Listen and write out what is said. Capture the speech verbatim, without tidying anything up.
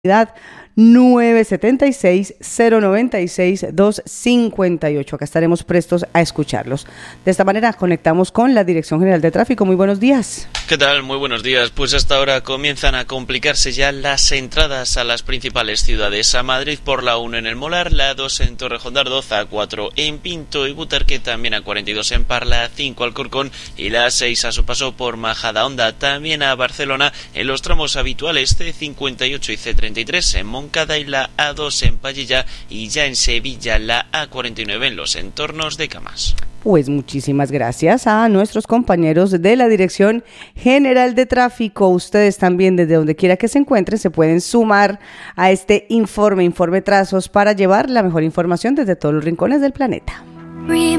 nueve siete seis, cero nueve seis, dos cinco ocho. Acá estaremos prestos a escucharlos. De esta manera conectamos con la Dirección General de Tráfico. Muy buenos días. ¿Qué tal? Muy buenos días. Pues hasta ahora comienzan a complicarse ya las entradas a las principales ciudades. A Madrid por la uno en el Molar, la dos en Torrejón de Ardoz, a cuatro en Pinto y Butarque, también a cuarenta y dos en Parla, a cinco Alcorcón y la seis a su paso por Majadahonda. También a Barcelona en los tramos habituales C cincuenta y ocho y C treinta y tres en Moncada y la A dos en Pallilla, y ya en Sevilla la A cuarenta y nueve en los entornos de Camas. Pues muchísimas gracias a nuestros compañeros de la Dirección General de Tráfico. Ustedes también, desde donde quiera que se encuentren, se pueden sumar a este informe, Informe Trazos, para llevar la mejor información desde todos los rincones del planeta.